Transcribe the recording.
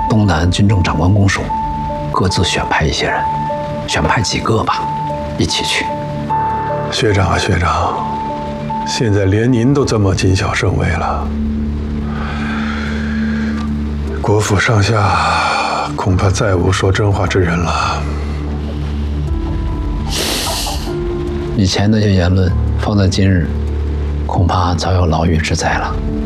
东南军政长官公署各自选派一些人，选派几个吧，一起去。 学长啊，学长，现在连您都这么谨小慎微了，国府上下恐怕再无说真话之人了。 以前那些言论放在今日，恐怕早有牢狱之灾了。